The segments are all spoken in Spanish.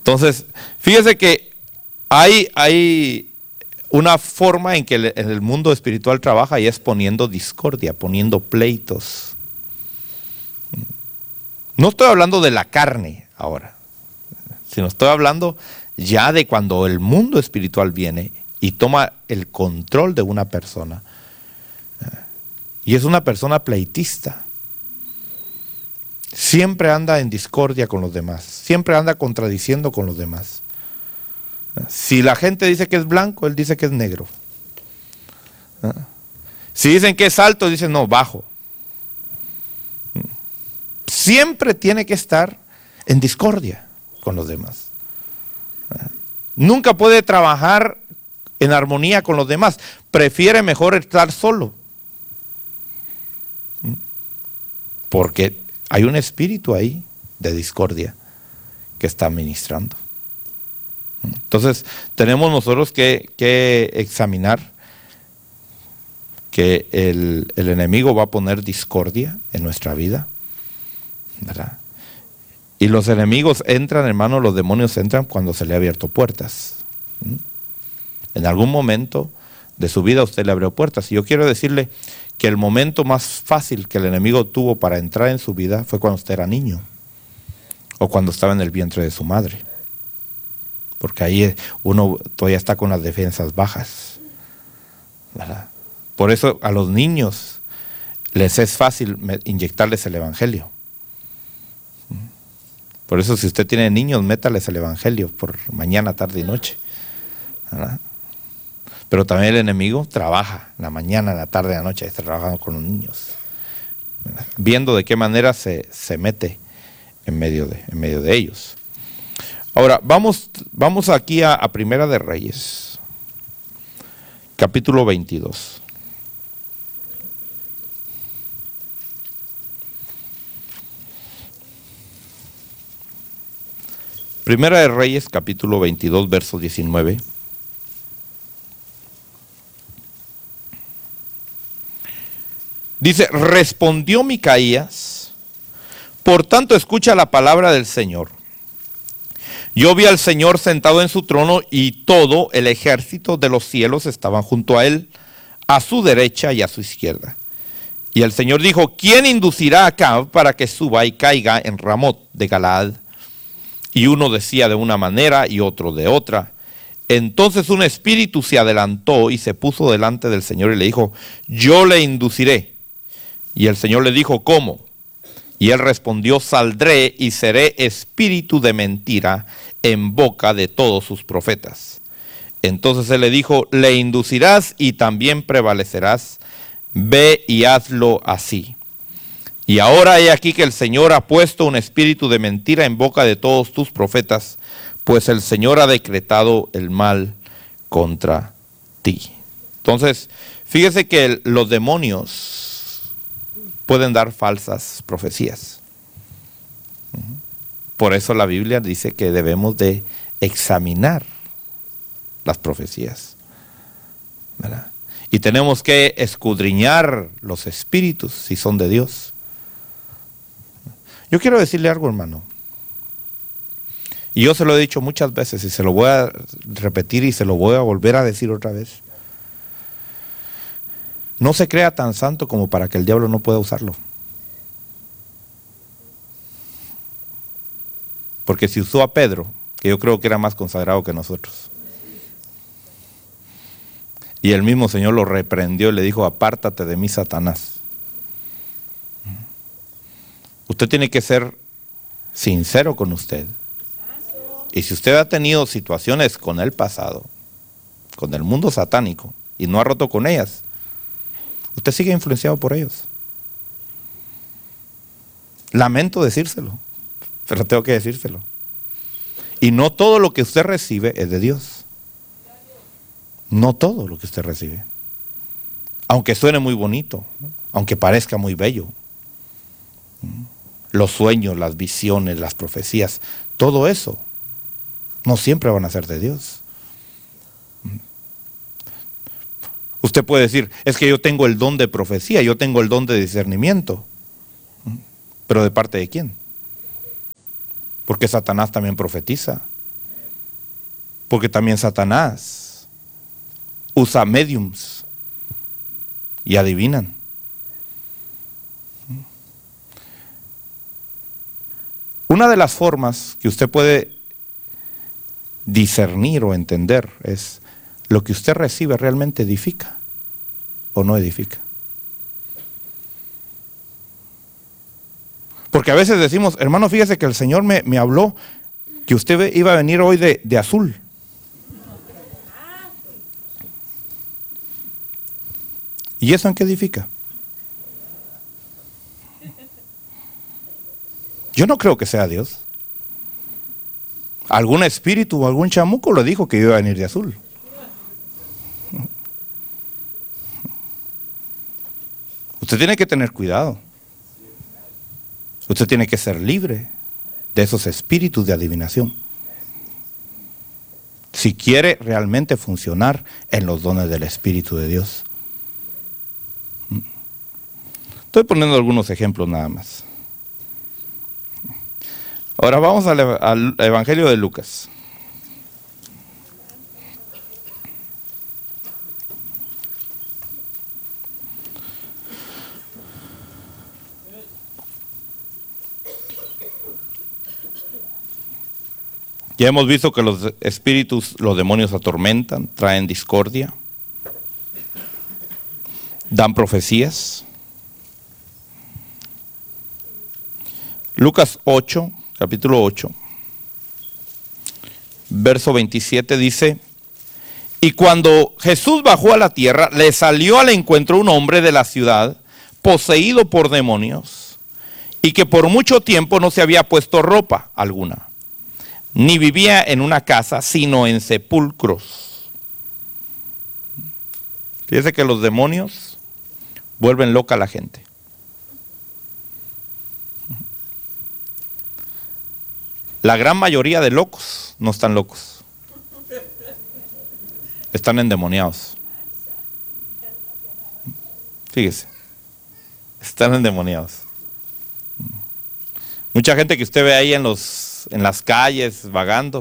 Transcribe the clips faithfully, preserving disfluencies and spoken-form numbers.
Entonces, fíjese que hay, hay una forma en que el, en el mundo espiritual trabaja y es poniendo discordia, poniendo pleitos. No estoy hablando de la carne ahora, sino estoy hablando ya de cuando el mundo espiritual viene y toma el control de una persona. Y es una persona pleitista. Siempre anda en discordia con los demás. Siempre anda contradiciendo con los demás. Si la gente dice que es blanco, él dice que es negro. Si dicen que es alto, dicen no, bajo. Siempre tiene que estar en discordia con los demás. Nunca puede trabajar en armonía con los demás. Prefiere mejor estar solo. Porque hay un espíritu ahí de discordia que está ministrando. Entonces, tenemos nosotros que, que examinar que el, el enemigo va a poner discordia en nuestra vida, ¿verdad? Y los enemigos entran, hermano, los demonios entran cuando se le ha abierto puertas. ¿Mm? En algún momento de su vida usted le abrió puertas. Y yo quiero decirle que el momento más fácil que el enemigo tuvo para entrar en su vida fue cuando usted era niño o cuando estaba en el vientre de su madre. Porque ahí uno todavía está con las defensas bajas, ¿verdad? Por eso a los niños les es fácil inyectarles el evangelio. Por eso si usted tiene niños, métales el evangelio por mañana, tarde y noche, ¿verdad? Pero también el enemigo trabaja en la mañana, en la tarde, en la noche, está trabajando con los niños, ¿verdad? Viendo de qué manera se, se mete en medio de, en medio de ellos. Ahora, vamos, vamos aquí a, a Primera de Reyes, capítulo veintidós. Primera de Reyes, capítulo veintidós, verso diecinueve. Dice, respondió Micaías, por tanto escucha la palabra del Señor. Yo vi al Señor sentado en su trono y todo el ejército de los cielos estaban junto a él, a su derecha y a su izquierda. Y el Señor dijo, ¿quién inducirá a Acab para que suba y caiga en Ramot de Galaad? Y uno decía de una manera y otro de otra. Entonces un espíritu se adelantó y se puso delante del Señor y le dijo, yo le induciré. Y el Señor le dijo, ¿cómo? Y él respondió, saldré y seré espíritu de mentira en boca de todos sus profetas. Entonces él le dijo, le inducirás y también prevalecerás, ve y hazlo así. Y ahora he aquí que el Señor ha puesto un espíritu de mentira en boca de todos tus profetas, pues el Señor ha decretado el mal contra ti. Entonces, fíjese que los demonios pueden dar falsas profecías. Por eso la Biblia dice que debemos de examinar las profecías, ¿verdad? Y tenemos que escudriñar los espíritus si son de Dios. Yo quiero decirle algo, hermano. Y yo se lo he dicho muchas veces y se lo voy a repetir y se lo voy a volver a decir otra vez. No se crea tan santo como para que el diablo no pueda usarlo. Porque si usó a Pedro, que yo creo que era más consagrado que nosotros, y el mismo Señor lo reprendió y le dijo, apártate de mí, Satanás. Usted tiene que ser sincero con usted. Y si usted ha tenido situaciones con el pasado, con el mundo satánico, y no ha roto con ellas, usted sigue influenciado por ellos. Lamento decírselo, pero tengo que decírselo. Y no todo lo que usted recibe es de Dios. No todo lo que usted recibe. Aunque suene muy bonito, aunque parezca muy bello. Los sueños, las visiones, las profecías, todo eso no siempre van a ser de Dios. Usted puede decir, es que yo tengo el don de profecía, yo tengo el don de discernimiento. ¿Pero de parte de quién? Porque Satanás también profetiza Porque también Satanás usa mediums y adivinan. Una de las formas que usted puede discernir o entender es lo que usted recibe realmente edifica o no edifica. Porque a veces decimos, hermano, fíjese que el Señor me, me habló que usted iba a venir hoy de, de azul. ¿Y eso en qué edifica? Yo no creo que sea Dios. Algún espíritu o algún chamuco lo dijo que iba a venir de azul. Usted tiene que tener cuidado. Usted tiene que ser libre de esos espíritus de adivinación, si quiere realmente funcionar en los dones del Espíritu de Dios. Estoy poniendo algunos ejemplos nada más. Ahora vamos al, al Evangelio de Lucas. Ya hemos visto que los espíritus, los demonios atormentan, traen discordia, dan profecías. Lucas ocho, capítulo ocho, verso veintisiete dice: y cuando Jesús bajó a la tierra, le salió al encuentro un hombre de la ciudad, poseído por demonios, y que por mucho tiempo no se había puesto ropa alguna, ni vivía en una casa, sino en sepulcros. Fíjese que los demonios vuelven loca a la gente. La gran mayoría de locos no están locos, están endemoniados. Fíjese, están endemoniados. Mucha gente que usted ve ahí en los en las calles vagando,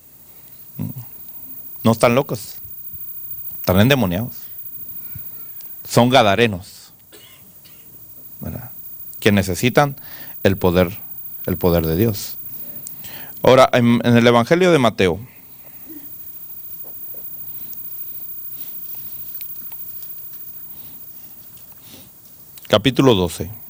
no están locos, están endemoniados. Son gadarenos, ¿verdad?, que necesitan el poder, el poder de Dios. Ahora, en, en el Evangelio de Mateo, capítulo doce.